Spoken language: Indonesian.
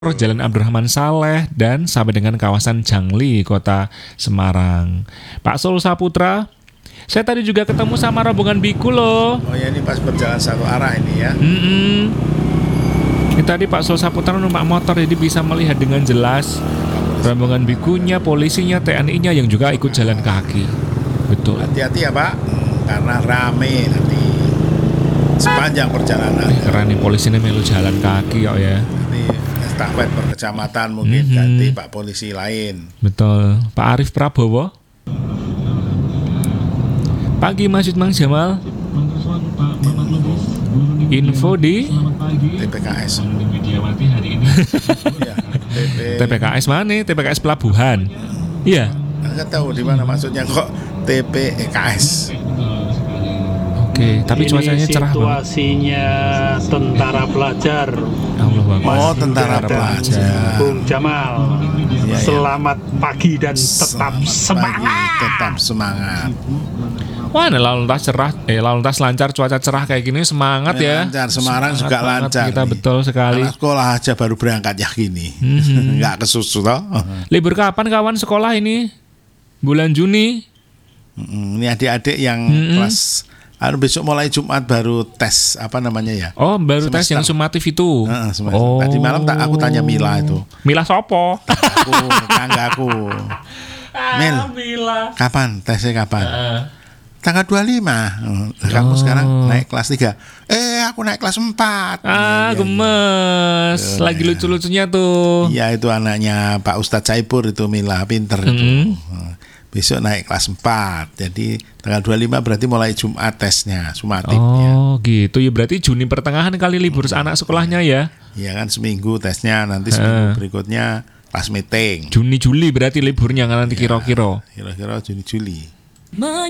Jalan Abdurrahman Saleh, dan sampai dengan kawasan Jangli, Kota Semarang. Pak Sol Saputra, saya tadi juga ketemu sama rombongan biku loh. Oh ya, ini pas berjalan satu arah ini ya. Ini tadi Pak Sol Saputra numpak motor, jadi bisa melihat dengan jelas rombongan bikunya, polisinya, TNI-nya yang juga ikut jalan kaki. Betul. Hati-hati ya Pak, karena rame nanti sepanjang perjalanan. Karena nih polisinya melu jalan kaki kok ya. Nanti estafet per kecamatan mungkin ganti Pak polisi lain. Betul. Pak Arif Prabowo. Pagi Masjid Mang Jamal. Info di TPKS. Ya, TPKS mana? TPKS Pelabuhan. Iya. Nggak tahu di mana maksudnya kok TPKS. Oke, tapi cuacanya cerah banget. Situasinya tentara pelajar. Allah Akbar. Oh, tentara pelajar. Bung Jamal. Ya. Selamat pagi dan tetap Selamat semangat. pagi, tetap semangat. Wah, lalu lintas cerah, lalu lintas lancar, cuaca cerah kayak gini, semangat ya. Lancar, Semarang Semangat juga banget lancar. kita, nih. betul sekali. Anak sekolah aja baru berangkat ya gini. Nggak kesusu toh. Libur kapan kawan sekolah ini? Bulan Juni. Ini adik-adik yang kelas besok mulai Jumat baru tes apa namanya ya? Oh, baru tes Semester. yang sumatif itu. Semester. Oh. Tadi malam aku tanya Mila itu. Mila sopo? Aku, tetanggaku. Mil, Mila. kapan tesnya kapan? Tanggal 25. Kamu sekarang naik kelas 3. Aku naik kelas 4. Gemes. Lagi lucu-lucunya tuh. Iya, itu anaknya Pak Ustadz Saipur itu Mila, pinter itu. Besok naik kelas 4. Jadi tanggal 25 berarti mulai Jumat tesnya, sumatifnya. Oh, gitu ya, berarti Juni pertengahan kali libur anak sekolahnya ya. Iya kan, seminggu tesnya, nanti seminggu berikutnya kelas meeting. Juni Juli berarti liburnya kan nanti kira-kira. Kira-kira Juni Juli.